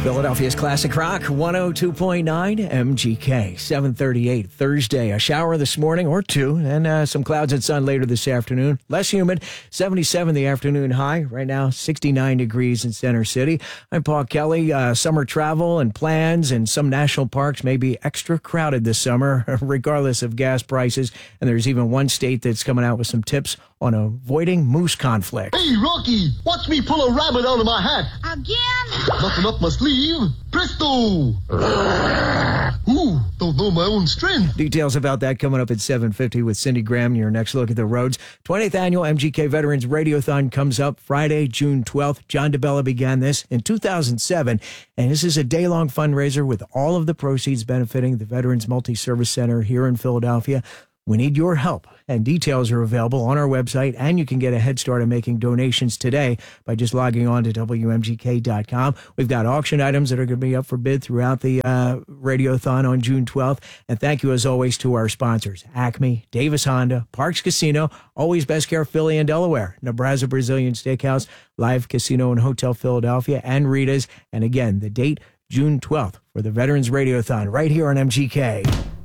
Philadelphia's Classic Rock, 102.9 MGK, 7:38 Thursday. A shower this morning or two, and some clouds and sun later this afternoon. Less humid, 77 the afternoon high. Right now, 69 degrees in Center City. I'm Paul Kelly. Summer travel and plans and some national parks may be extra crowded this summer, regardless of gas prices. And there's even one state that's coming out with some tips on avoiding moose conflict. Hey, Rocky, watch me pull a rabbit out of my hat. Again? Nothing up my sleeve. Presto! Ooh, don't know my own strength. Details about that coming up at 7:50 with Cindy Graham. Your next look at the roads. 20th annual MGK Veterans Radiothon comes up Friday, June 12th. John DeBella began this in 2007, and this is a day-long fundraiser with all of the proceeds benefiting the Veterans Multi-Service Center here in Philadelphia. We need your help, and details are available on our website, and you can get a head start on making donations today by just logging on to WMGK.com. We've got auction items that are going to be up for bid throughout the Radiothon on June 12th. And thank you, as always, to our sponsors, Acme, Davis Honda, Parks Casino, Always Best Care Philly and Delaware, Nebraska Brazilian Steakhouse, Live Casino and Hotel Philadelphia, and Rita's. And again, the date, June 12th, for the Veterans Radiothon right here on MGK.